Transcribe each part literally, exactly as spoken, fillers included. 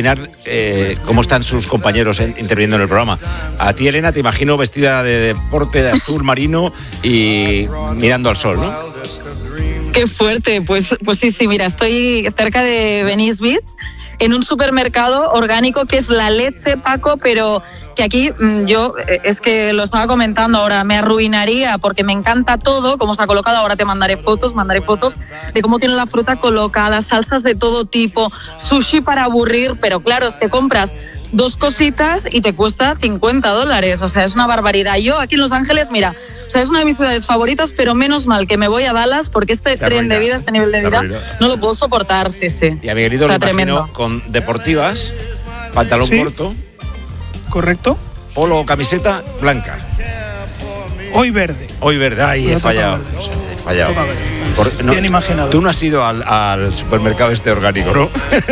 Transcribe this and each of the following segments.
imaginar eh, cómo están sus compañeros en, interviniendo en el programa. A ti, Elena, te imagino vestida de deporte de azul marino y mirando al sol, ¿no? Qué fuerte, pues, pues sí, sí, mira, estoy cerca de Venice Beach, en un supermercado orgánico que es La Leche, Paco, pero que aquí yo, es que lo estaba comentando ahora, me arruinaría porque me encanta todo, cómo está colocado. Ahora te mandaré fotos, mandaré fotos de cómo tiene la fruta colocada, salsas de todo tipo, sushi para aburrir, pero claro, es que compras dos cositas y te cuesta cincuenta dólares, o sea, es una barbaridad. Yo aquí en Los Ángeles, mira, o sea, es una de mis ciudades favoritas, pero menos mal que me voy a Dallas porque este tren arruina, de vida, este nivel de vida, no lo puedo soportar, sí, sí. Y a Miguelito o sea, lo imagino tremendo. Con deportivas, pantalón ¿sí? corto. Correcto. Polo o camiseta blanca. Hoy verde. Hoy verde, ay, he fallado. He fallado. Por, no, bien imaginado. Tú no has ido al, al supermercado este orgánico, ¿no?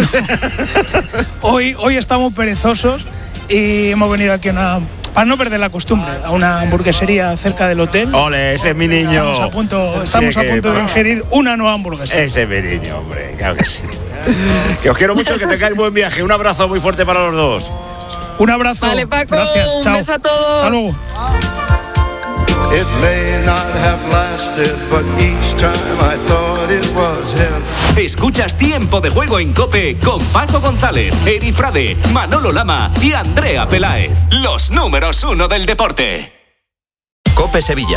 hoy, hoy estamos perezosos y hemos venido aquí a una... Para no perder la costumbre, a una hamburguesería cerca del hotel. ¡Ole, ese es mi niño! Estamos a punto, estamos sí, a punto de ingerir una nueva hamburguesa. Ese es mi niño, hombre, claro que sí. Que os quiero mucho, que tengáis buen viaje. Un abrazo muy fuerte para los dos. Un abrazo. Vale, Paco. Gracias. Chao. Un beso a todos. Hasta luego. It may not have lasted, but each time I thought it was him. Escuchas Tiempo de Juego en COPE con Paco González, Eri Frade, Manolo Lama y Andrea Peláez. Los números uno del deporte. COPE Sevilla.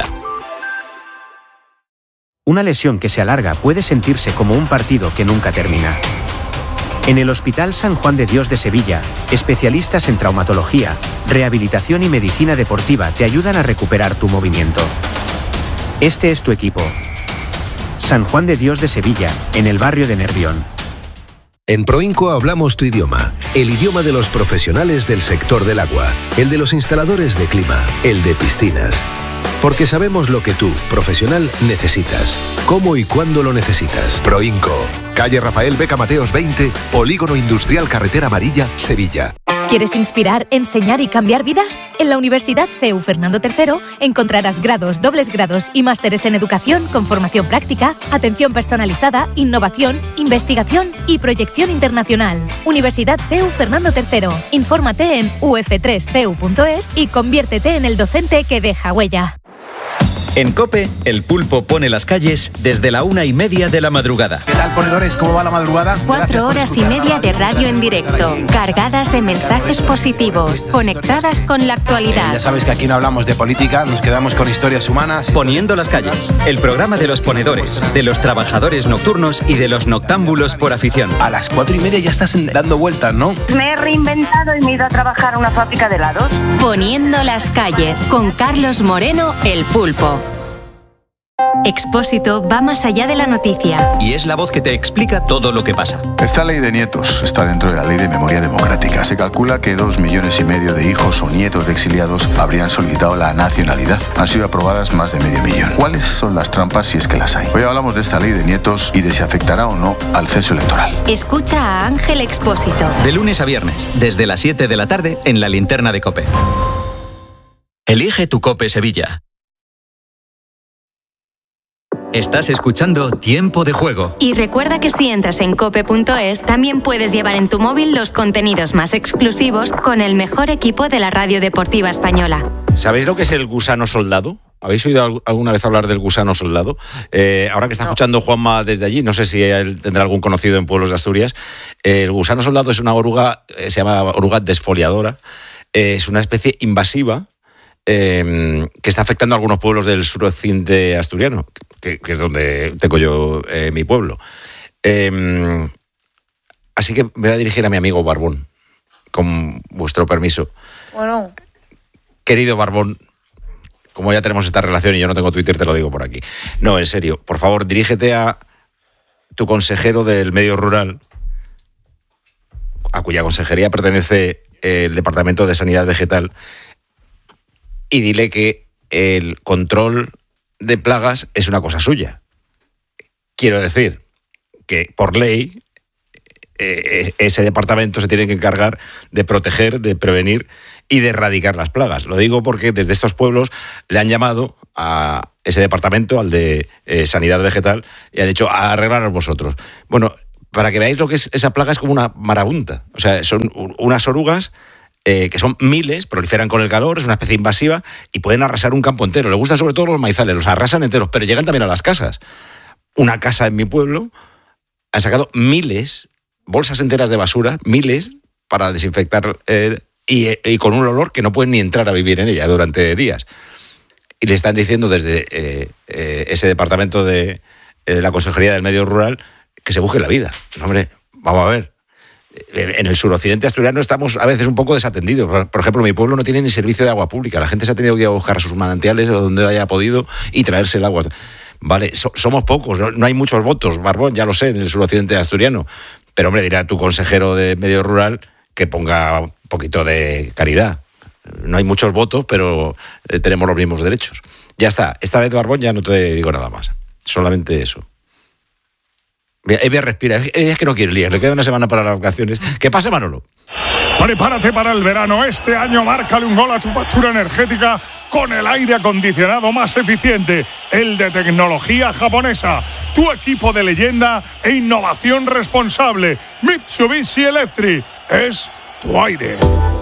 Una lesión que se alarga puede sentirse como un partido que nunca termina. En el Hospital San Juan de Dios de Sevilla, especialistas en traumatología, rehabilitación y medicina deportiva te ayudan a recuperar tu movimiento. Este es tu equipo. San Juan de Dios de Sevilla, en el barrio de Nervión. En Proinco hablamos tu idioma, el idioma de los profesionales del sector del agua, el de los instaladores de clima, el de piscinas. Porque sabemos lo que tú, profesional, necesitas. Cómo y cuándo lo necesitas. Proinco. Calle Rafael Beca Mateos veinte, Polígono Industrial Carretera Amarilla, Sevilla. ¿Quieres inspirar, enseñar y cambiar vidas? En la Universidad C E U Fernando tercero encontrarás grados, dobles grados y másteres en educación con formación práctica, atención personalizada, innovación, investigación y proyección internacional. Universidad C E U Fernando tercero. Infórmate en u f tres c e u punto es y conviértete en el docente que deja huella. En COPE, el pulpo pone las calles desde la una y media de la madrugada. ¿Qué tal, ponedores? ¿Cómo va la madrugada? Cuatro horas y media de radio en directo, cargadas de mensajes positivos, conectadas con la actualidad. Eh, ya sabes que aquí no hablamos de política, nos quedamos con historias humanas. Poniendo las calles, el programa de los ponedores, de los trabajadores nocturnos y de los noctámbulos por afición. A las cuatro y media ya estás dando vueltas, ¿no? Me he reinventado y me he ido a trabajar a una fábrica de helados. Poniendo las calles, con Carlos Moreno, el pulpo. Expósito va más allá de la noticia. Y es la voz que te explica todo lo que pasa. Esta ley de nietos está dentro de la ley de memoria democrática. Se calcula que dos millones y medio de hijos o nietos de exiliados habrían solicitado la nacionalidad. Han sido aprobadas más de medio millón. ¿Cuáles son las trampas si es que las hay? Hoy hablamos de esta ley de nietos y de si afectará o no al censo electoral. Escucha a Ángel Expósito. De lunes a viernes, desde las siete de la tarde, en la linterna de COPE. Elige tu COPE Sevilla. Estás escuchando Tiempo de Juego. Y recuerda que si entras en cope punto es, también puedes llevar en tu móvil los contenidos más exclusivos con el mejor equipo de la radio deportiva española. ¿Sabéis lo que es el gusano soldado? ¿Habéis oído alguna vez hablar del gusano soldado? Eh, ahora que está escuchando Juanma desde allí, no sé si él tendrá algún conocido en pueblos de Asturias. Eh, el gusano soldado es una oruga, eh, se llama oruga desfoliadora. Eh, es una especie invasiva eh, que está afectando a algunos pueblos del suroccidente asturiano, que, que es donde tengo yo eh, mi pueblo. Eh, así que me voy a dirigir a mi amigo Barbón, con vuestro permiso. Bueno. Querido Barbón, como ya tenemos esta relación y yo no tengo Twitter, te lo digo por aquí. No, en serio, por favor, dirígete a tu consejero del medio rural, a cuya consejería pertenece el Departamento de Sanidad Vegetal, y dile que el control de plagas es una cosa suya. Quiero decir que por ley eh, ese departamento se tiene que encargar de proteger, de prevenir y de erradicar las plagas. Lo digo porque desde estos pueblos le han llamado a ese departamento, al de eh, Sanidad Vegetal, y han dicho, arreglaros vosotros. Bueno, para que veáis lo que es esa plaga, es como una marabunta. O sea, son unas orugas eh, que son miles, proliferan con el calor, es una especie invasiva y pueden arrasar un campo entero. Le gustan sobre todo los maizales, los arrasan enteros, pero llegan también a las casas. Una casa en mi pueblo han sacado miles, bolsas enteras de basura, miles, para desinfectar eh, y, y con un olor que no pueden ni entrar a vivir en ella durante días. Y le están diciendo desde eh, eh, ese departamento de eh, la Consejería del Medio Rural que se busque la vida. No, hombre, vamos a ver. En el suroccidente asturiano estamos a veces un poco desatendidos. Por ejemplo, mi pueblo no tiene ni servicio de agua pública. La gente se ha tenido que ir a buscar a sus manantiales o donde haya podido y traerse el agua. Vale, so, somos pocos, no, no hay muchos votos, Barbón, ya lo sé, en el suroccidente asturiano. Pero, hombre, dirá a tu consejero de Medio Rural que ponga un poquito de caridad. No hay muchos votos, pero eh, tenemos los mismos derechos. Ya está. Esta vez, Barbón, ya no te digo nada más. Solamente eso. Ella respira. Es que no quiere líos. Le queda una semana para las vacaciones. ¿Qué pasa, Manolo? Prepárate para el verano. Este año márcale un gol a tu factura energética con el aire acondicionado más eficiente, el de tecnología japonesa. Tu equipo de leyenda e innovación responsable. Mitsubishi Electric es tu aire.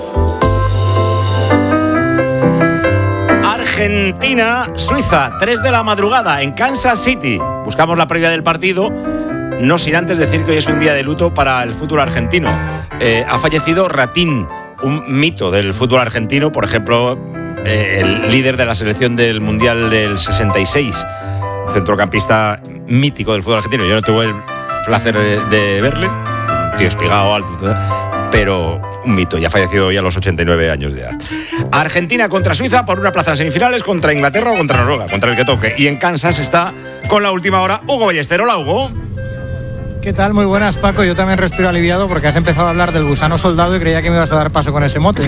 Argentina, Suiza, tres de la madrugada en Kansas City. Buscamos la previa del partido, no sin antes decir que hoy es un día de luto para el fútbol argentino. Eh, ha fallecido Ratín, un mito del fútbol argentino, por ejemplo, eh, el líder de la selección del Mundial del sesenta y seis, centrocampista mítico del fútbol argentino. Yo no tuve el placer de, de verle, un tío espigado, alto, todo, pero un mito, ya ha fallecido hoy a los ochenta y nueve años de edad. Argentina contra Suiza por una plaza en semifinales, contra Inglaterra o contra Noruega, contra el que toque. Y en Kansas está con la última hora Hugo Ballester. Hola, Hugo. ¿Qué tal? Muy buenas, Paco. Yo también respiro aliviado porque has empezado a hablar del gusano soldado y creía que me ibas a dar paso con ese mote.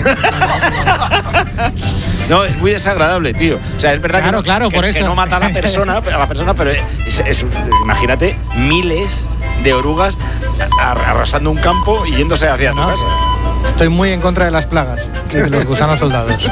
No, es muy desagradable, tío. O sea, es verdad claro, que, no, claro, que, por que eso. no mata a la persona, a la persona, pero es, es, imagínate miles de orugas arrasando un campo y yéndose hacia tu no, casa. Estoy muy en contra de las plagas y de los gusanos soldados.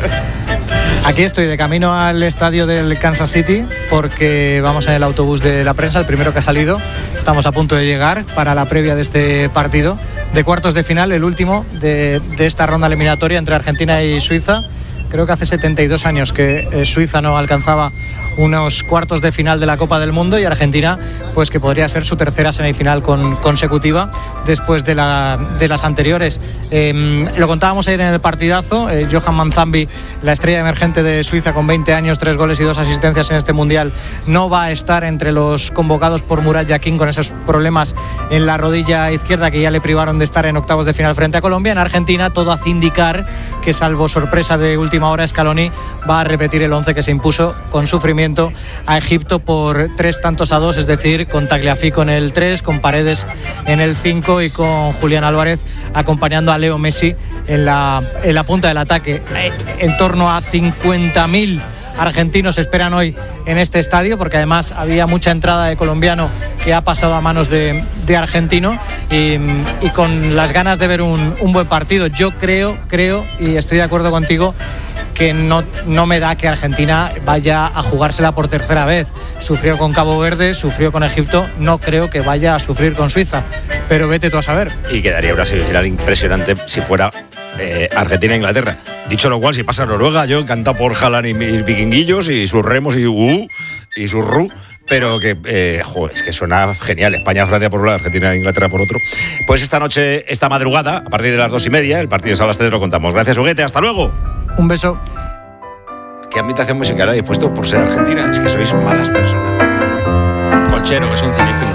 Aquí estoy de camino al estadio del Kansas City porque vamos en el autobús de la prensa, el primero que ha salido. Estamos a punto de llegar para la previa de este partido de cuartos de final, el último de, de esta ronda eliminatoria entre Argentina y Suiza. Creo que hace setenta y dos años que eh, Suiza no alcanzaba unos cuartos de final de la Copa del Mundo y Argentina, pues que podría ser su tercera semifinal con, consecutiva después de, la, de las anteriores. Eh, lo contábamos ayer en el partidazo, eh, Johan Manzambi, la estrella emergente de Suiza con veinte años, tres goles y dos asistencias en este Mundial, no va a estar entre los convocados por Murat Yakin con esos problemas en la rodilla izquierda que ya le privaron de estar en octavos de final frente a Colombia. En Argentina todo hace indicar que, salvo sorpresa de última hora, Scaloni va a repetir el once que se impuso con sufrimiento a Egipto por tres tantos a dos, es decir, con Tagliafico en el tres, con Paredes en el cinco y con Julián Álvarez acompañando a Leo Messi en la, en la punta del ataque. En torno a cincuenta mil argentinos esperan hoy en este estadio, porque además había mucha entrada de colombiano que ha pasado a manos de, de argentino y, y con las ganas de ver un, un buen partido. Yo creo, creo y estoy de acuerdo contigo que no, no me da que Argentina vaya a jugársela por tercera vez. Sufrió con Cabo Verde, sufrió con Egipto, no creo que vaya a sufrir con Suiza, pero vete tú a saber. Y quedaría una semifinal impresionante si fuera eh, Argentina-Inglaterra. Dicho lo cual, si pasa Noruega, yo encantado por Haaland y mis vikinguillos y sus remos y uh, y sus ru, pero que, eh, joder, es que suena genial. España-Francia por un lado, Argentina-Inglaterra por otro. Pues esta noche, esta madrugada, a partir de las dos y media, el partido es a las tres, lo contamos. Gracias, Huguete, hasta luego. Un beso. ¿Qué ambientación musical habéis puesto por ser argentina? Es que sois malas personas. Colchero, que es un cinéfilo.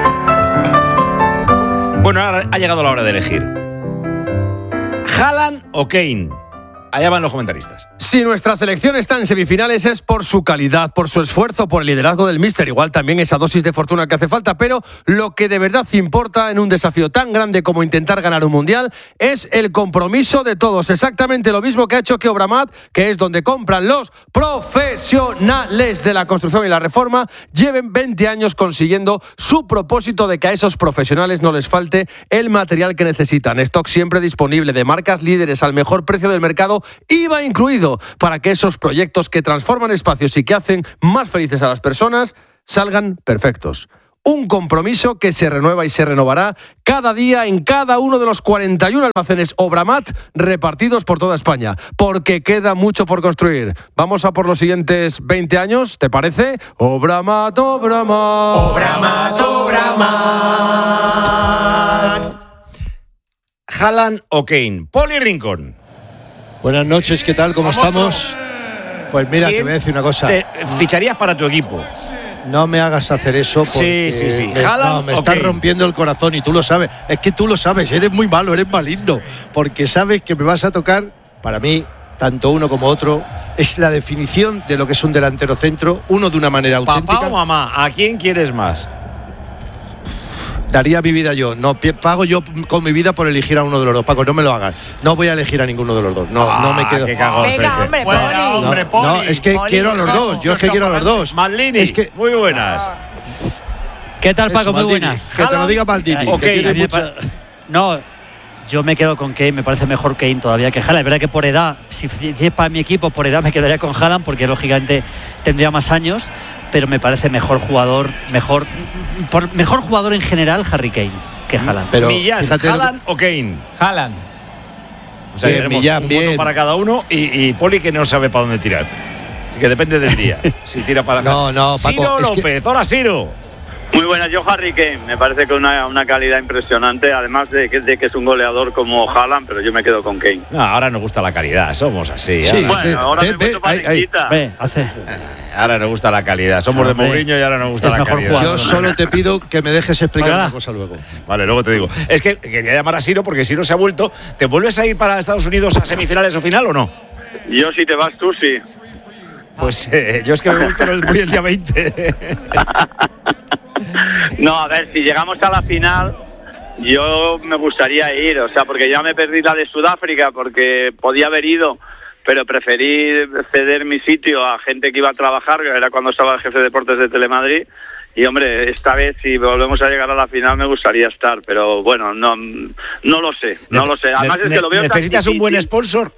Bueno, ahora ha llegado la hora de elegir. ¿Haaland o Kane? Allá van los comentaristas. Si nuestra selección está en semifinales es por su calidad, por su esfuerzo, por el liderazgo del míster. Igual también esa dosis de fortuna que hace falta, pero lo que de verdad importa en un desafío tan grande como intentar ganar un mundial es el compromiso de todos. Exactamente lo mismo que ha hecho Keobramat, que es donde compran los profesionales de la construcción y la reforma. Lleven veinte años consiguiendo su propósito de que a esos profesionales no les falte el material que necesitan. Stock siempre disponible de marcas líderes al mejor precio del mercado, I V A incluido, para que esos proyectos que transforman espacios y que hacen más felices a las personas salgan perfectos. Un compromiso que se renueva y se renovará cada día en cada uno de los cuarenta y uno almacenes Obramat repartidos por toda España, porque queda mucho por construir. Vamos a por los siguientes veinte años, ¿te parece? Obramat, Obramat. Obramat, Obramat. Haaland o Kane. Poli Rincón. Buenas noches, ¿qué tal? ¿Cómo estamos? Pues mira, te voy a decir una cosa. ¿Te ficharías para tu equipo? No me hagas hacer eso porque sí, sí, sí. me, no, me estás rompiendo el corazón y tú lo sabes. Es que tú lo sabes, eres muy malo, eres maligno. Porque sabes que me vas a tocar, para mí, tanto uno como otro, es la definición de lo que es un delantero centro, uno de una manera auténtica. ¿Papá o mamá? ¿A quién quieres más? Daría mi vida yo. No pago yo con mi vida por elegir a uno de los dos. Paco, no me lo hagas. No voy a elegir a ninguno de los dos. No, ah, no me quedo. Venga, hombre, Poli. Bueno, hombre, Poli. No, es que Poli, quiero a los dos. Yo es que quiero a los dos. Maldini, es que, muy buenas. ¿Qué tal, Paco? Eso, muy Maldini, buenas. Que te lo diga Maldini. Okay. Que mucha... No, yo me quedo con Kane. Me parece mejor Kane todavía que Haaland. Es verdad que por edad, si es para mi equipo, por edad me quedaría con Haaland porque lógicamente tendría más años. Pero me parece mejor jugador, mejor, por, mejor jugador en general Harry Kane que Haaland. Pero Millán, ¿Haaland o Kane? Haaland. O sea, bien, tenemos Millán, un bien. voto para cada uno y, y Poli que no sabe para dónde tirar. Que depende del día. Si tira para No, no, Paco, Ciro López, que... hola Ciro. Muy buenas, yo Harry Kane, me parece que una, una calidad impresionante, además de que, de que es un goleador como Haaland, pero yo me quedo con Kane. No, ahora nos gusta la calidad, somos así. Sí, ahora. bueno, ve, ahora ve, me he puesto parequita. Ve, hace... Ahora nos gusta la calidad, somos no, de Mourinho y ahora nos gusta la calidad. Jugador, yo solo te pido que me dejes explicar una cosa luego. Vale, luego te digo. Es que quería llamar a Ciro porque Ciro se ha vuelto. ¿Te vuelves a ir para Estados Unidos a semifinales o final o no? Yo si te vas tú, sí. Pues eh, yo es que me voy, pero voy el día veinte. No, a ver, si llegamos a la final, yo me gustaría ir, o sea, porque ya me perdí la de Sudáfrica, porque podía haber ido, pero preferí ceder mi sitio a gente que iba a trabajar, que era cuando estaba el jefe de deportes de Telemadrid, y hombre, esta vez si volvemos a llegar a la final me gustaría estar, pero bueno, no, no lo sé, no lo sé. Además es que lo veo tan ¿Necesitas un buen sponsor?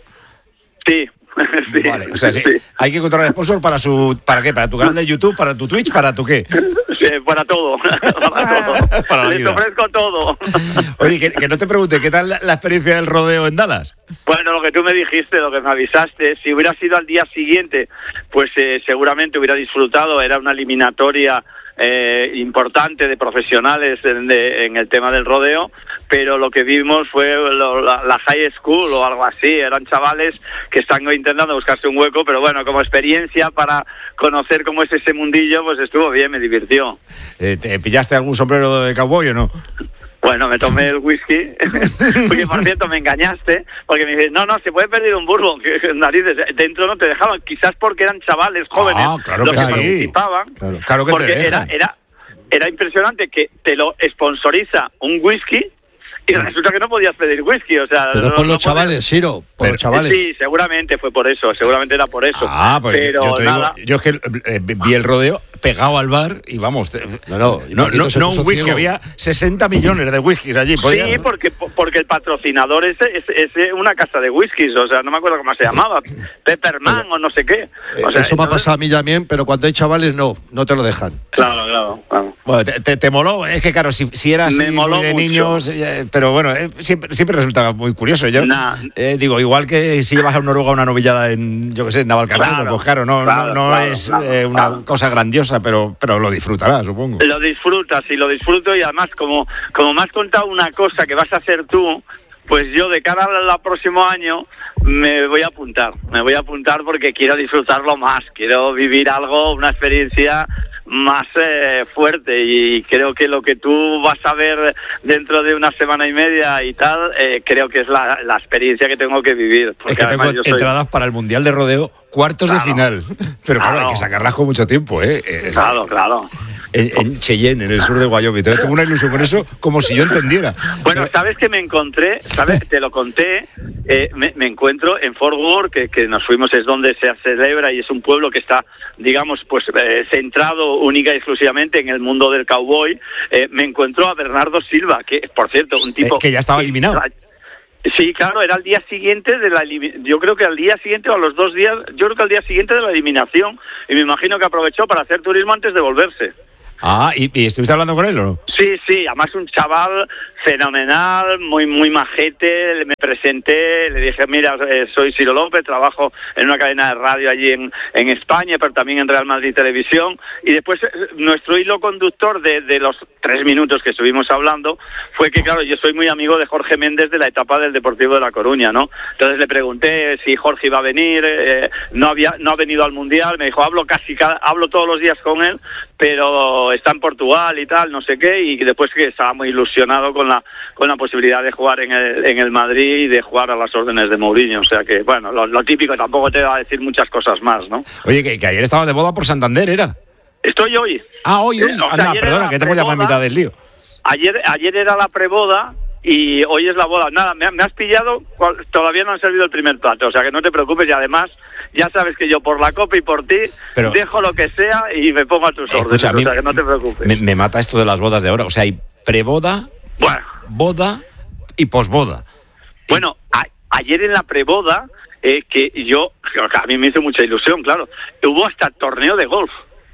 Sí. Sí, vale, o sea, sí. Sí. Hay que encontrar un sponsor para su, ¿para qué? ¿Para tu canal de YouTube, para tu Twitch, para tu qué? Sí, para todo, para todo. Para la Les vida. ofrezco todo. Oye, que, que no te pregunte, ¿qué tal la, la experiencia del rodeo en Dallas? Bueno, lo que tú me dijiste, lo que me avisaste, si hubiera sido al día siguiente, pues eh, seguramente hubiera disfrutado, era una eliminatoria Eh, importante de profesionales en, de, en el tema del rodeo, pero lo que vimos fue lo, la, la high school o algo así, eran chavales que están intentando buscarse un hueco, pero bueno, como experiencia para conocer cómo es ese mundillo, pues estuvo bien, me divirtió. Eh, ¿Te pillaste algún sombrero de cowboy o no? Bueno, me tomé el whisky, porque por cierto me engañaste, porque me dices, no, no, se puede perder un bourbon, que, que narices, dentro no te dejaban, quizás porque eran chavales jóvenes ah, claro los que, que sí. participaban, claro, claro que porque te era, era, era impresionante que te lo sponsoriza un whisky y resulta que no podías pedir whisky, o sea... Pero no, por los no chavales, Ciro, por pero, los chavales. Sí, seguramente fue por eso, seguramente era por eso. Ah, pues pero yo te nada. digo, yo es que eh, vi el rodeo pegado al bar y vamos, no, no, no, no, no un whisky, había sesenta millones de whiskies allí. ¿Podía? Sí, porque, porque el patrocinador es, es, es una casa de whiskies, o sea, no me acuerdo cómo se llamaba, Pepperman pero, o no sé qué. O sea, eso entonces... me ha pasado a mí también, pero cuando hay chavales no, no te lo dejan. Claro, claro, claro. Bueno, te, te, te moló, es que claro, si, si eras de mucho. niños, eh, pero bueno, eh, siempre, siempre resulta muy curioso. Yo nah. eh, digo, igual que si llevas a Noruega una novillada en, yo qué sé, en Navalcarnero, claro, pues claro, no, claro, no, no claro, es claro, eh, una claro. cosa grandiosa, pero, pero lo disfrutarás, supongo. Lo disfrutas y lo disfruto y además como, como me has contado una cosa que vas a hacer tú, pues yo de cara al próximo año me voy a apuntar, me voy a apuntar porque quiero disfrutarlo más, quiero vivir algo, una experiencia más eh, fuerte y creo que lo que tú vas a ver dentro de una semana y media y tal, eh, creo que es la, la experiencia que tengo que vivir. Es que tengo yo soy... entradas para el Mundial de Rodeo, cuartos claro. de final, pero claro, claro, hay que sacarlas con mucho tiempo, ¿eh? Es... Claro, claro. En, en Cheyenne, en el sur de Wyoming. Entonces, tengo una ilusión con eso como si yo entendiera. Bueno, ¿sabes que me encontré? ¿Sabes? Te lo conté. Eh, me, me encuentro en Fort Worth, que, que nos fuimos, es donde se celebra y es un pueblo que está, digamos, pues eh, centrado única y exclusivamente en el mundo del cowboy. Eh, me encuentro a Bernardo Silva, que, por cierto, un tipo... Eh, que ya estaba eliminado. Sí, claro, era al día siguiente de la yo creo que al día siguiente o a los dos días, yo creo que al día siguiente de la eliminación, y me imagino que aprovechó para hacer turismo antes de volverse. Ah, ¿y, y estuviste hablando con él o no? Sí, sí, además un chaval fenomenal, muy muy majete. Me presenté, le dije, mira, eh, soy Ciro López, trabajo en una cadena de radio allí en, en España, pero también en Real Madrid Televisión. Y después eh, nuestro hilo conductor de, de los tres minutos que estuvimos hablando fue que, claro, yo soy muy amigo de Jorge Méndez de la etapa del Deportivo de La Coruña, ¿no? Entonces le pregunté si Jorge iba a venir, eh, no había no ha venido al Mundial, me dijo, hablo casi cada, hablo todos los días con él, pero está en Portugal y tal, no sé qué, y después que estaba muy ilusionado con la con la posibilidad de jugar en el, en el Madrid y de jugar a las órdenes de Mourinho, o sea que, bueno, lo, lo típico, tampoco te va a decir muchas cosas más, ¿no? Oye, que, que ayer estabas de boda por Santander, ¿era? Estoy hoy. Ah, hoy, hoy. Eh, o sea, Anda, ayer perdona, era que te hemos llamado en mitad del lío. Ayer, ayer era la preboda y hoy es la boda. Nada, me, me has pillado, cual, todavía no han servido el primer plato, o sea que no te preocupes, y además ya sabes que yo por la copa y por ti Pero, dejo lo que sea y me pongo a tus órdenes, o sea que no te preocupes. Me, me mata esto de las bodas de ahora, o sea, hay preboda, bueno. boda y posboda. Bueno, a, ayer en la preboda, eh, que yo, a mí me hizo mucha ilusión, claro, hubo hasta torneo de golf.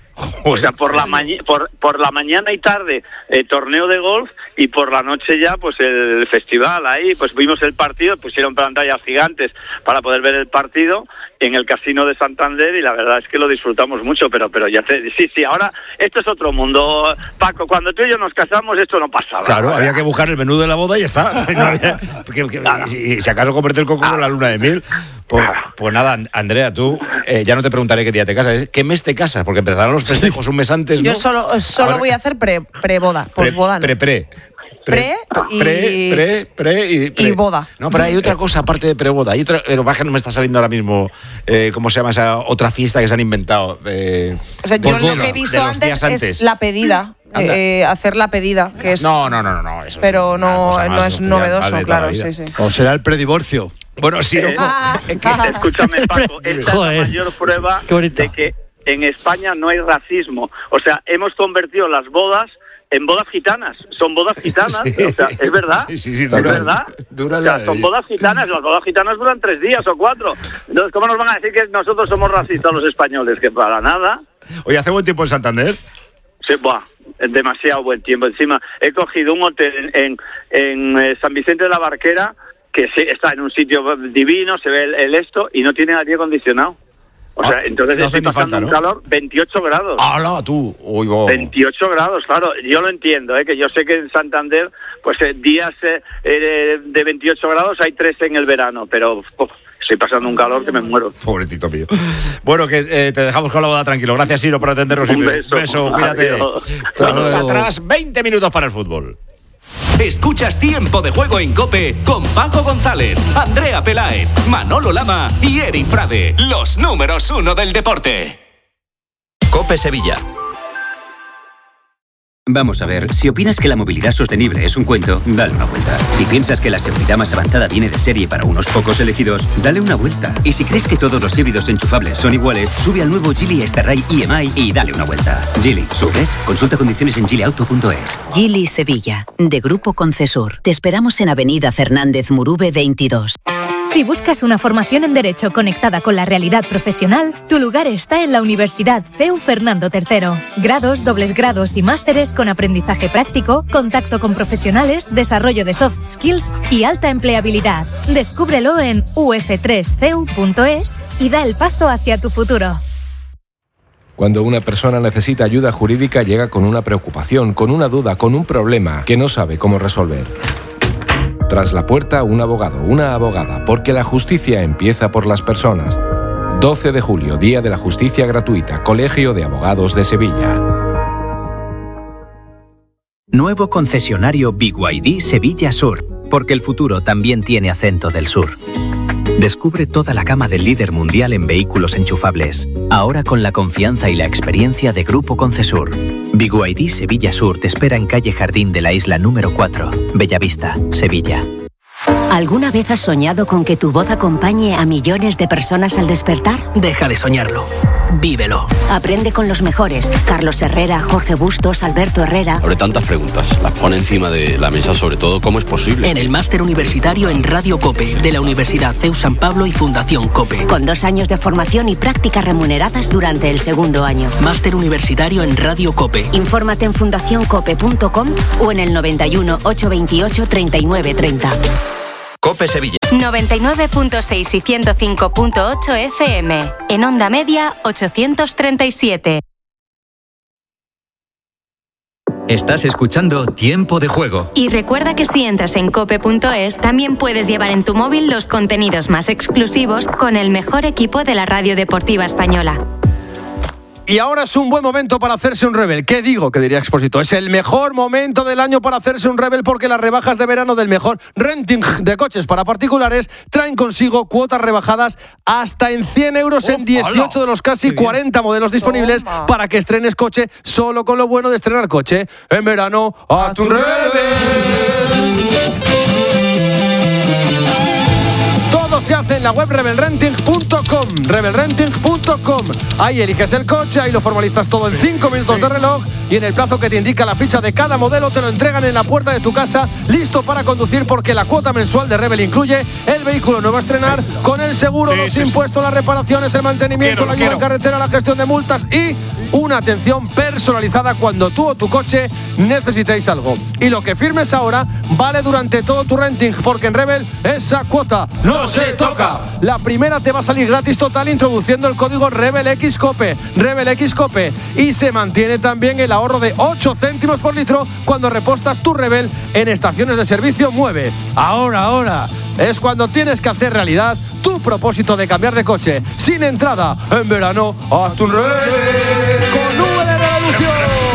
O sea, por la, maña, por, por la mañana y tarde eh, torneo de golf, y por la noche ya pues el festival. Ahí pues vimos el partido, pusieron pantallas gigantes para poder ver el partido en el Casino de Santander, y la verdad es que lo disfrutamos mucho, pero pero ya te, sí, sí, ahora esto es otro mundo, Paco. Cuando tú y yo nos casamos esto no pasaba. Claro, había que buscar el menú de la boda y ya está. No había, que, que, si, si acaso convertir el coco en la luna de miel. Pues, pues nada, Andrea, tú eh, ya no te preguntaré qué día te casas, ¿qué mes te casas? Porque empezarán los festejos un mes antes, ¿no? Yo solo, solo a voy a hacer pre, pre-boda, posboda. Pre, pre, pre, pre, y... pre, pre, pre, y, pre. y boda. No, pero hay otra cosa aparte de preboda. Hay otra, pero baja, no me está saliendo ahora mismo, eh, ¿cómo se llama esa otra fiesta que se han inventado? Eh, o sea, yo lo que he visto antes, antes es la pedida. Eh, hacer la pedida, que es... No, no, no, no. Eso pero es no, más, no es novedoso, claro, sí, sí. O será el predivorcio. Bueno, sí, no. Eh, ah, escúchame, Paco, esta Joder. es la mayor prueba de que en España no hay racismo. O sea, hemos convertido las bodas en bodas gitanas. Son bodas gitanas, sí. O sea, es verdad. Sí, sí, sí, es dura, verdad. Dura o sea, son bodas gitanas. Las bodas gitanas duran tres días o cuatro. Entonces, ¿cómo nos van a decir que nosotros somos racistas los españoles? Que para nada. Oye, ¿hace buen tiempo en Santander? Sí, buah, demasiado buen tiempo. Encima, he cogido un hotel en, en, en San Vicente de la Barquera, que sí, está en un sitio divino, se ve el, el esto, y no tiene aire acondicionado. O sea, ah, entonces no estoy pasando falta, ¿no? Un calor, veintiocho grados. ¡Hala, tú! Uy, oh. veintiocho grados, claro. Yo lo entiendo, ¿eh? Que yo sé que en Santander, pues eh, días eh, de veintiocho grados hay tres en el verano, pero... Oh, estoy pasando un calor que me muero. Pobrecito mío. Bueno, que eh, te dejamos con la boda tranquilo. Gracias, Ciro, por atendernos. Un beso. Un beso, cuídate. Atrás, veinte minutos para el fútbol. Escuchas Tiempo de Juego en COPE con Paco González, Andrea Peláez, Manolo Lama y Eri Frade, los números uno del deporte. COPE Sevilla. Vamos a ver, si opinas que la movilidad sostenible es un cuento, dale una vuelta. Si piensas que la seguridad más avanzada viene de serie para unos pocos elegidos, dale una vuelta. Y si crees que todos los híbridos enchufables son iguales, sube al nuevo Geely Starray I M I y dale una vuelta. Geely, ¿subes? Consulta condiciones en geely auto punto es. Geely Sevilla, de Grupo Concesur. Te esperamos en Avenida Fernández Murube veintidós. Si buscas una formación en Derecho conectada con la realidad profesional, tu lugar está en la Universidad C E U Fernando tercero. Grados, dobles grados y másteres con aprendizaje práctico, contacto con profesionales, desarrollo de soft skills y alta empleabilidad. Descúbrelo en u f tres c e u punto es y da el paso hacia tu futuro. Cuando una persona necesita ayuda jurídica, llega con una preocupación, con una duda, con un problema que no sabe cómo resolver. Tras la puerta, un abogado, una abogada, porque la justicia empieza por las personas. doce de julio, Día de la Justicia Gratuita, Colegio de Abogados de Sevilla. Nuevo concesionario B Y D Sevilla Sur, porque el futuro también tiene acento del sur. Descubre toda la gama del líder mundial en vehículos enchufables, ahora con la confianza y la experiencia de Grupo Concesur. B Y D Sevilla Sur te espera en calle Jardín de la Isla número cuatro, Bellavista, Sevilla. ¿Alguna vez has soñado con que tu voz acompañe a millones de personas al despertar? Deja de soñarlo. Vívelo. Aprende con los mejores. Carlos Herrera, Jorge Bustos, Alberto Herrera. Abre tantas preguntas. Las pone encima de la mesa, sobre todo, ¿cómo es posible? En el máster universitario en Radio COPE, de la Universidad C E U San Pablo y Fundación COPE. Con dos años de formación y prácticas remuneradas durante el segundo año. Máster universitario en Radio COPE. Infórmate en fundación cope punto com o en el noventa y uno, ochocientos veintiocho, treinta y nueve treinta. COPE Sevilla. noventa y nueve punto seis y ciento cinco punto ocho F M. En onda media, ochocientos treinta y siete. Estás escuchando Tiempo de Juego. Y recuerda que si entras en cope punto es, también puedes llevar en tu móvil los contenidos más exclusivos con el mejor equipo de la radio deportiva española. Y ahora es un buen momento para hacerse un Rebel. ¿Qué digo? Que diría Expósito. Es el mejor momento del año para hacerse un Rebel porque las rebajas de verano del mejor renting de coches para particulares traen consigo cuotas rebajadas hasta en cien euros en dieciocho de los casi cuarenta modelos disponibles para que estrenes coche solo con lo bueno de estrenar coche. En verano, a tu Rebel. Se hace en la web rebel renting punto com. rebel renting punto com. Ahí eliges el coche, ahí lo formalizas todo en cinco minutos de reloj y en el plazo que te indica la ficha de cada modelo te lo entregan en la puerta de tu casa, listo para conducir, porque la cuota mensual de Rebel incluye el vehículo nuevo a estrenar con el seguro, sí, los sí, impuestos, sí. las reparaciones, el mantenimiento, quiero, la ayuda en carretera, la gestión de multas y una atención personalizada cuando tú o tu coche necesitéis algo. Y lo que firmes ahora vale durante todo tu renting, porque en Rebel esa cuota no se toca. La primera te va a salir gratis total introduciendo el código RebelXCOPE, RebelXCOPE, y se mantiene también el ahorro de ocho céntimos por litro cuando repostas tu Rebel en estaciones de servicio Mueve. Ahora, ahora es cuando tienes que hacer realidad tu propósito de cambiar de coche sin entrada en verano a tu Rebel con V de Revolución.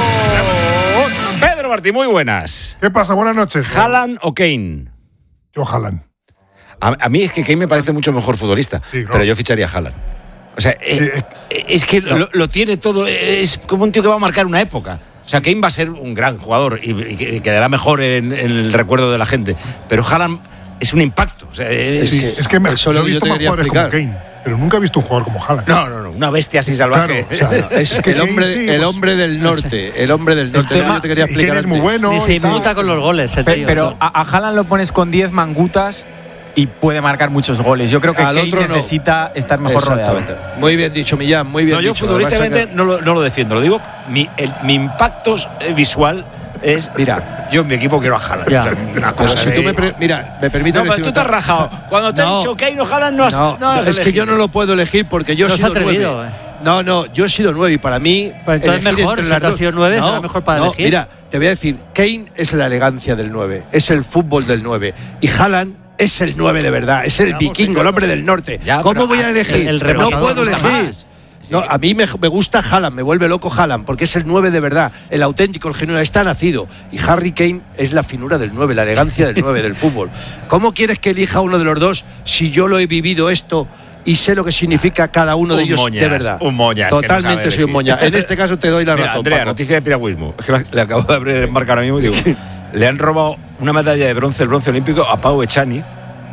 Pedro Martí, muy buenas. ¿Qué pasa? Buenas noches. ¿Haaland o Kane? Yo Haaland. A, a mí es que Kane me parece mucho mejor futbolista, sí, claro. Pero yo ficharía a Haaland. O sea, eh, eh, es que lo, lo tiene todo, es como un tío que va a marcar una época. O sea, Kane va a ser un gran jugador y, y quedará mejor en, en el recuerdo de la gente. Pero Haaland es un impacto. O sea, es, sí, es que me, yo he visto más jugadores como Kane, pero nunca he visto un jugador como Haaland. No, no, no, una bestia así salvaje. Claro, o sea, es que el hombre, sí, el hombre del norte, el hombre del norte. El tema, yo te quería explicar. Es muy bueno. Y se inmuta con los goles. Pero, pero a, a Haaland lo pones con diez mangutas y puede marcar muchos goles. Yo creo que Al Kane necesita no. estar mejor rodeado. Muy bien dicho, Millán, muy bien no, yo dicho. Yo futbolísticamente no lo, no lo defiendo, lo digo, mi, el, mi impacto visual es, mira, yo en mi equipo quiero a Haaland. O sea, una cosa si tú me pre- mira, me permites No, pero tú te has rajado. Cuando te no, he dicho Kane o Haaland no has, no, no has es elegido. que yo no lo puedo elegir porque yo no he sido atrevido, nueve. Eh. No, no, yo he sido nueve y para mí pues entonces mejor, si has sido nueve, no, será mejor para no, elegir. Mira, te voy a decir, Kane es la elegancia del nueve, es el fútbol del nueve y Haaland es el nueve de verdad, es el vikingo, el hombre del norte. Ya, ¿Cómo voy a elegir? El, el no puedo elegir. Sí. No, a mí me, me gusta Haaland, me vuelve loco Haaland, porque es el nueve de verdad, el auténtico, el genuino, está nacido. Y Harry Kane es la finura del nueve, la elegancia del nueve del fútbol. ¿Cómo quieres que elija uno de los dos si yo lo he vivido esto y sé lo que significa cada uno de un ellos moñas, de verdad? Un moñas. Totalmente no soy un moñas. En este caso te doy la Mira, razón. Andrea, Paco. noticia de piragüismo. Es que la, le acabo de abrir marca ahora mismo y digo, le han robado una medalla de bronce, el bronce olímpico, a Pau Echaniz,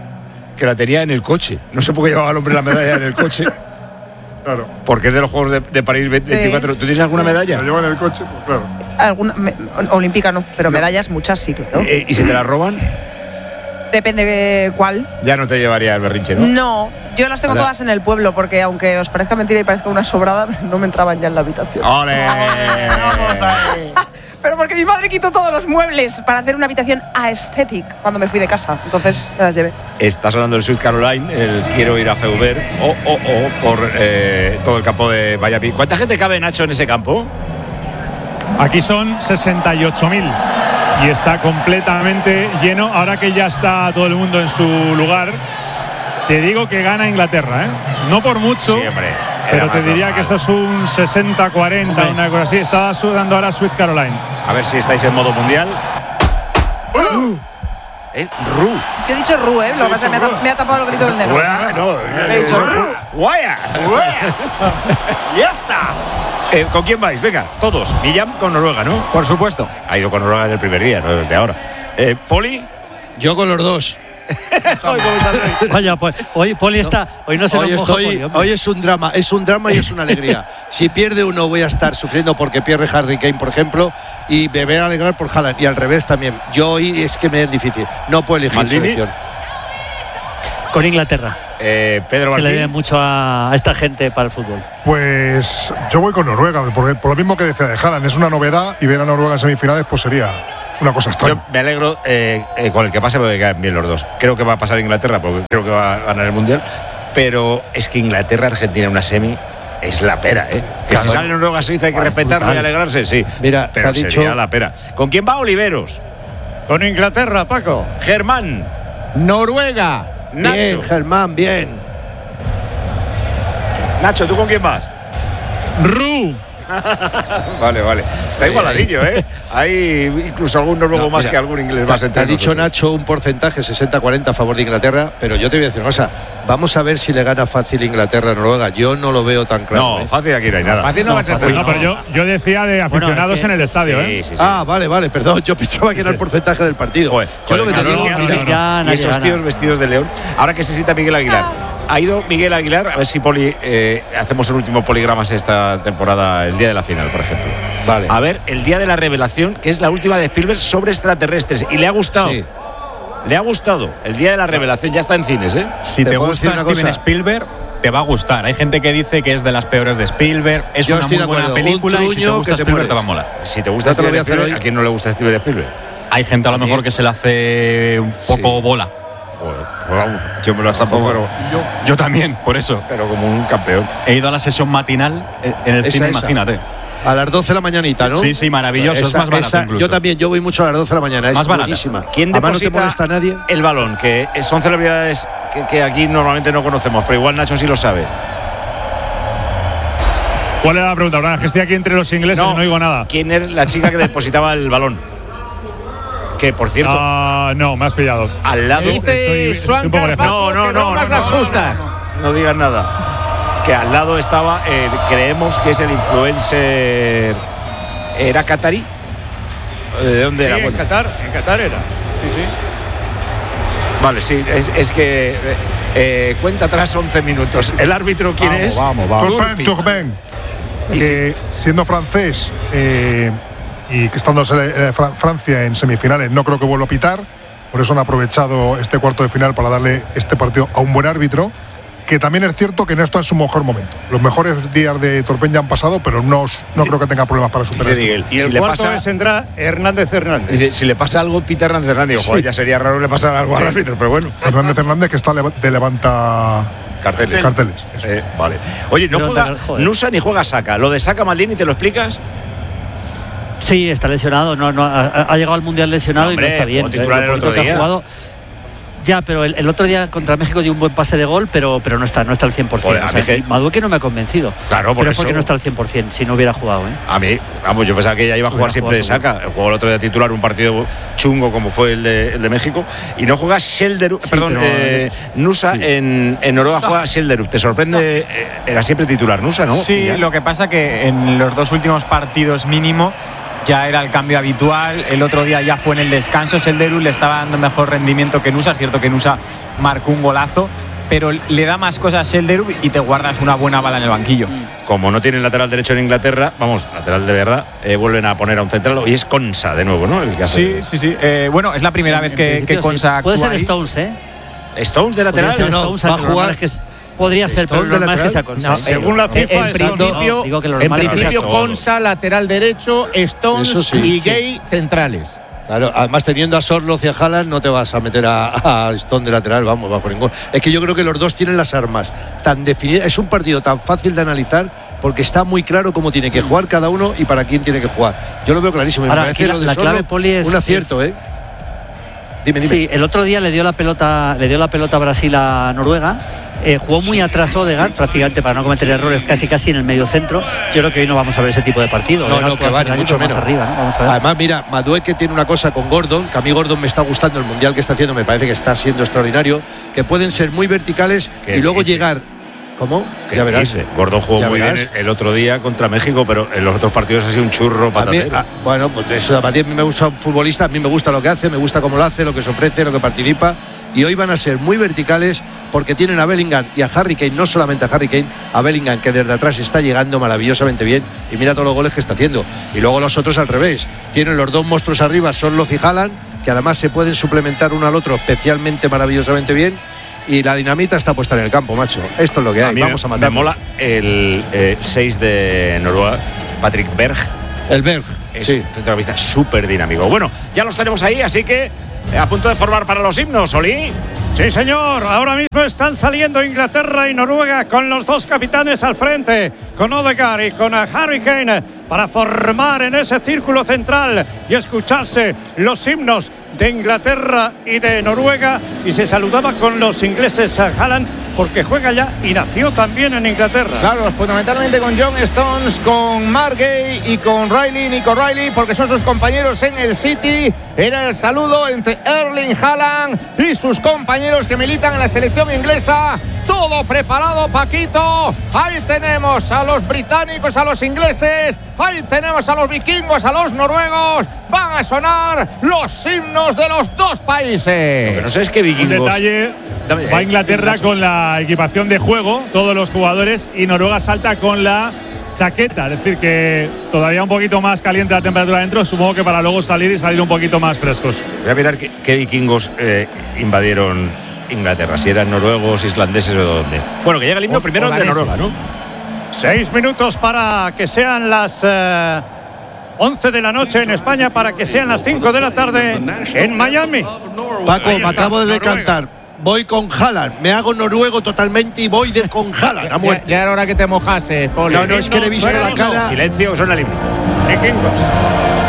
que la tenía en el coche. No sé por qué llevaba el hombre la medalla en el coche. Claro. Porque es de los Juegos de, de París veinticuatro. Sí. ¿Tú tienes alguna medalla? La lleva en el coche, pues claro. Alguna, me, olímpica no, pero no. Medallas muchas sí, claro. Eh, ¿Y si te las roban? Depende de cuál. Ya no te llevaría el berrinche, ¿no? No, yo las tengo Hola. todas en el pueblo, porque aunque os parezca mentira y parezca una sobrada, no me entraban ya en la habitación. ¡Ole! ¡Vamos ahí! Pero porque mi madre quitó todos los muebles para hacer una habitación aesthetic cuando me fui de casa. Entonces me las llevé. Estás hablando del Sweet Caroline, el quiero ir a Feuber o oh, oh, oh, por eh, todo el campo de Valladolid. ¿Cuánta gente cabe, Nacho, en ese campo? Aquí son sesenta y ocho mil y está completamente lleno. Ahora que ya está todo el mundo en su lugar, te digo que gana Inglaterra, ¿eh? No por mucho. Sí, hombre. Pero te diría normal. Que esto es un sesenta cuarenta, una cosa así. Estaba sudando ahora Sweet Caroline. A ver si estáis en modo mundial. Uh. ¿Eh? Ru. Yo he dicho Ru, ¿eh? Lo que pasa es que me ha tapado el grito del negro. Guaya, no. He dicho Ru. Guaya. Ya está. Eh, ¿Con quién vais? Venga, todos. Millán con Noruega, ¿no? Por supuesto. Ha ido con Noruega desde el primer día, no desde ahora. Eh, ¿Poli? Yo con los dos. Vaya, pues hoy Poli está, hoy no se hoy nos moja estoy, Poli, hombre. hoy es un drama, es un drama y es una alegría. Si pierde uno voy a estar sufriendo porque pierde Harry Kane, por ejemplo, y me voy a alegrar por Haaland, y al revés también. Yo hoy es que me es difícil, no puedo elegir Maldini. selección. Con Inglaterra. Eh, Pedro Se Martín. le debe mucho a, a esta gente para el fútbol. Pues yo voy con Noruega, porque por lo mismo que decía de Haaland, es una novedad y ver a Noruega en semifinales pues sería una cosa extraña. Yo me alegro eh, eh, con el que pase porque caen bien los dos. Creo que va a pasar Inglaterra porque creo que va a ganar el Mundial, pero es que Inglaterra-Argentina en una semi es la pera, ¿eh? Que Claro. si sale Noruega-Suiza hay que Vale, respetarlo brutal. y alegrarse, sí. Mira, pero te ha sería dicho- la pera. ¿Con quién va Oliveros? Con Inglaterra, Paco. Germán. Noruega. Nacho. Bien, Germán, bien. Nacho, ¿tú con quién vas? Ru. Vale, vale. Está igualadillo, ¿eh? Hay incluso algún noruego No, más mira, que algún inglés te- más te entre ha dicho nosotros. Nacho un porcentaje sesenta cuarenta a favor de Inglaterra, pero yo te voy a decir una cosa. Vamos a ver si le gana fácil Inglaterra a Noruega. Yo no lo veo tan claro. No, ¿eh? fácil aquí no hay nada. Fácil no va a ser. Pues no, pero yo, yo decía de aficionados es que- en el estadio, Sí, ¿eh? sí, sí. Ah, vale, vale, perdón. Yo pensaba que era el porcentaje del partido. Joder, yo lo que te joder, digo, claro, mira, no, no, no. ya Y nadie esos gana. tíos vestidos de león. Ahora que se sienta Miguel Aguilar. Ha ido Miguel Aguilar, a ver si Poli eh, hacemos un último poligramas esta temporada, el día de la final, por ejemplo. Vale. A ver, el día de la revelación, que es la última de Spielberg sobre extraterrestres. Y le ha gustado. Sí. Le ha gustado. El día de la revelación ya está en cines, ¿eh? Si ¿Te te, puedo gusta decir una Steven cosa? Spielberg, te va a gustar. Hay gente que dice que es de las peores de Spielberg. Es Yo una estoy muy de buena acuerdo. película Un y si te truño gusta que te Spielberg te va a mueres. molar. Si te gusta Ya te lo Steven voy a hacer Spielberg, hoy. ¿a quién no le gusta Steven Spielberg? Hay gente a lo mejor que se le hace un poco bola. Joder, pues vamos, yo me lo zampo, pero, Yo también, por eso. pero como un campeón. He ido a la sesión matinal en el Esa, cine, esa. imagínate. a las doce de la mañanita, ¿no? Sí, sí, maravilloso. Es más barato incluso. Yo también, yo voy mucho a las doce de la mañana. Más es barata. buenísima. ¿Quién Además, no te deposita molesta a nadie. el balón? Que son celebridades que, que aquí normalmente no conocemos, pero igual Nacho sí lo sabe. ¿Cuál era la pregunta? Ahora, que estoy aquí entre los ingleses y no oigo nada. ¿Quién es la chica que depositaba el balón? Que, por cierto… Ah, no, me has pillado. Al lado… Dice Swan un poco lejos. Carpaco No, no, que no, no más no, las no, justas. No digas nada. Que al lado estaba, eh, creemos que es el influencer… ¿Era catarí? ¿De dónde Sí, era? en Bueno, Qatar, en Qatar era. Sí, sí. vale, sí, es, es que… eh, eh, cuenta atrás once minutos. ¿El árbitro quién Vamos, es? vamos, vamos. Turpin. Turpin, Y que siendo francés eh, y que estando eh, Fra- Francia en semifinales, no creo que vuelva a pitar. Por eso han aprovechado este cuarto de final para darle este partido a un buen árbitro. Que también es cierto que no está en su mejor momento. Los mejores días de Turpin ya han pasado, pero no, no creo que tenga problemas para superar Dice esto. Miguel, Y el si le cuarto pasa, es entra Hernández Hernández. dice, si le pasa algo, Peter Hernández Hernández. Digo, joder, ya sería raro que le pasara algo al árbitro, pero bueno. Hernández Hernández, que está leva- de levanta Carteles. carteles. eso. Eh, vale. Oye, no Levanta juega car- joder. Nusa ni juega Saka. Lo de Saka, Maldini, ¿te lo explicas? Sí, está lesionado, no, no, ha, ha llegado al Mundial lesionado No, hombre, y no está bien. jugó titular Lo el poquito otro que ha día. jugado- ya, pero el, el otro día contra México dio un buen pase de gol, pero, pero no está, no está al cien por ciento. Joder, a O sea, mí que- sí, Madueque no me ha convencido. Claro, por pero es eso. porque no está al cien por ciento, si no hubiera jugado. ¿eh? A mí, vamos, yo pensaba que ella iba a jugar Hubiera siempre de jugado Saka. Jugó el otro día titular un partido chungo como fue el de, el de México. Y no juega Schelderup, Sí, perdón, pero- eh, Nusa en, en Noruega juega Schelderup. ¿Te sorprende? Eh, Era siempre titular Nusa, ¿no? Sí, Ya. lo que pasa que en los dos últimos partidos mínimo ya era el cambio habitual. El otro día ya fue en el descanso. Selderu le estaba dando mejor rendimiento que Nusa. Es cierto que Nusa marcó un golazo, pero le da más cosas a Selderu y te guardas una buena bala en el banquillo. Como no tienen lateral derecho en Inglaterra, vamos, lateral de verdad, eh, vuelven a poner a un central. Y es Konsa de nuevo, ¿no? El que hace- Sí, sí, sí. Eh, bueno, es la primera vez En que, que principio, sí. Konsa Puede actúa ser ahí. Stones, ¿eh? Stones de Podría lateral. ser no, Stones, va a pero lo normal jugar- es que es- podría ser, pero Stones lo de normal es que sea lateral. Konsa. No, ¿eh? según la FIFA, en Stones- principio, no, digo que lo En normal es que sea principio, todo. Konsa, lateral derecho, Stones Eso sí, y sí. Gay, centrales. Claro, además teniendo a Sorloz y a Haaland no te vas a meter a, a Stone de lateral, vamos, bajo ningún. Es que yo creo que los dos tienen las armas tan definidas. Es un partido tan fácil de analizar porque está muy claro cómo tiene que jugar cada uno y para quién tiene que jugar. Yo lo veo clarísimo. Me Ahora, parece aquí la- lo de la clave, Sorloz Poli, es- un acierto, es- ¿eh? Dime, dime. Sí, el otro día le dio la pelota, le dio la pelota a Brasil a Noruega. Eh, jugó muy atrás Odegaard, prácticamente para no cometer errores, casi casi en el medio centro. Yo creo que hoy no vamos a ver ese tipo de partido. No, Odegaard no, que puede va, hacer ni daño, mucho pero más menos. arriba, ¿no? Vamos a ver. Además, mira, Madueke tiene una cosa con Gordon, que a mí Gordon me está gustando el mundial que está haciendo, me parece que está siendo extraordinario, que pueden ser muy verticales ¿Qué y luego dice? llegar. ¿Cómo? ¿Qué Ya verás. dice? Gordon jugó Ya muy verás. bien el, el otro día contra México, pero en los otros partidos ha sido un churro A mí, patatero. a- bueno, pues eso, a mí me gusta un futbolista, a mí me gusta lo que hace, me gusta cómo lo hace, lo que se ofrece, lo que participa. y hoy van a ser muy verticales porque tienen a Bellingham y a Harry Kane, no solamente a Harry Kane, a Bellingham, que desde atrás está llegando maravillosamente bien y mira todos los goles que está haciendo. Y luego los otros al revés, tienen los dos monstruos arriba, son Loz y Haaland, que además se pueden suplementar uno al otro especialmente maravillosamente bien. Y la dinamita está puesta en el campo, macho. Esto es lo que hay. Vamos a matar. Me mola el seis eh, de Noruega, Patrick Berg. El Berg, es sí. un centrocampista súper dinámico. Bueno, ya los tenemos ahí, así que a punto de formar para los himnos, Oli. Sí, señor. Ahora mismo están saliendo Inglaterra y Noruega con los dos capitanes al frente, con Odegaard y con Harry Kane, para formar en ese círculo central y escucharse los himnos de Inglaterra y de Noruega. Y se saludaba con los ingleses a Haaland porque juega ya y nació también en Inglaterra. Claro, fundamentalmente con John Stones, con Mark Gay y con Riley, Nico Riley, porque son sus compañeros en el City. Era el saludo entre Erling Haaland y sus compañeros que militan en la selección inglesa. Todo preparado, Paquito. Ahí tenemos a los británicos, a los ingleses. Ahí tenemos a los vikingos, a los noruegos. Van a sonar los himnos de los dos países. Lo que no sé es que vikingos... Un detalle, va Inglaterra con la equipación de juego, todos los jugadores, y Noruega salta con la chaqueta. Es decir, que todavía un poquito más caliente la temperatura dentro, supongo que para luego salir y salir un poquito más frescos. Voy a mirar qué, qué vikingos eh, invadieron Inglaterra, si eran noruegos, islandeses o de dónde. Bueno, que llega el himno o, primero de Noruega, ¿no? Seis minutos para que sean las eh, once de la noche en España, para que sean las cinco de la tarde en Miami. Paco, me acabo de decantar. Voy con Haaland, me hago noruego totalmente y voy de con Haaland a muerte. Ya, ya era hora que te mojase, Poli. No, no, es que le he visto la cara. Silencio, suena el himno. Vikingos.